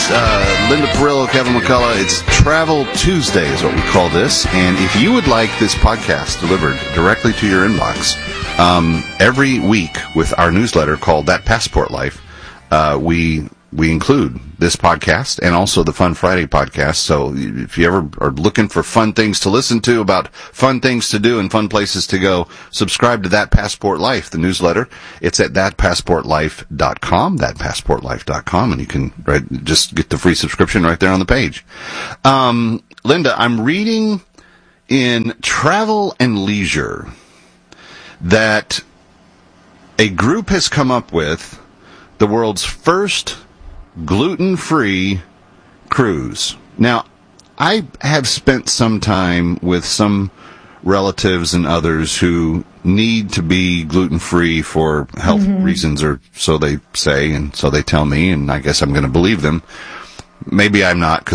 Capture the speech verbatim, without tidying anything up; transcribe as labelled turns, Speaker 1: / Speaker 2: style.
Speaker 1: It's uh, Linda Perillo, Kevin McCullough. It's Travel Tuesday is what we call this. And if you would like this podcast delivered directly to your inbox um, every week with our newsletter called That Passport Life, uh, we we include this podcast and also the Fun Friday podcast. So if you ever are looking for fun things to listen to about fun things to do and fun places to go, subscribe to That Passport Life, the newsletter. It's at that passport life dot com, that passport life dot com, and you can right, just get the free subscription right there on the page. Um, Linda, I'm reading in Travel and Leisure that a group has come up with the world's first gluten-free cruise. Now, I have spent some time with some relatives and others who need to be gluten-free for health mm-hmm. reasons, or so they say, and so they tell me, and I guess I'm going to believe them. Maybe I'm not, because